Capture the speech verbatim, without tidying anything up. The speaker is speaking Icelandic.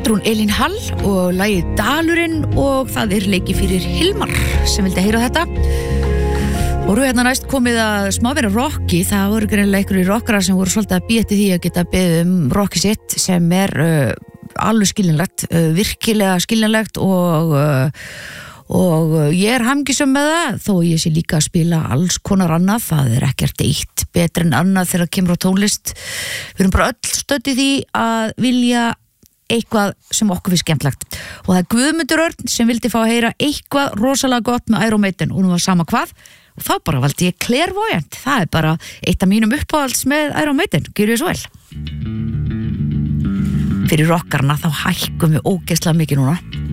Kristrún Elín Hall og lagið Dalurinn og það er leikið fyrir Hilmar sem vildi heyra þetta. Og eru hérna næst komið að smá vera rocki, það voru greinilega einhverjir rockarar sem voru svolítið að býja til því að geta beðið um rocki sitt sem er uh, alveg skiljanlegt, uh, virkilega skiljanlegt og uh, og ég er hamngisum með það þó ég sé líka að spila alls konar annað, það er ekkert eitt betur en annað þegar kemur á tónlist. Við erum bara öll stödd í því að vilja eitthvað sem okkur finnst skemmtlegt og það er Guðmundur Örn sem vildi fá að heyra eitthvað rosalega gott með Iron Maiden og nú var sama hvað og þá bara valdi ég Clairvoyant, það er bara eitt af mínum uppáhalds með Iron Maiden, gjörðu þið svo vel. Fyrir rockarna þá hækkum við ógeðslega mikið núna.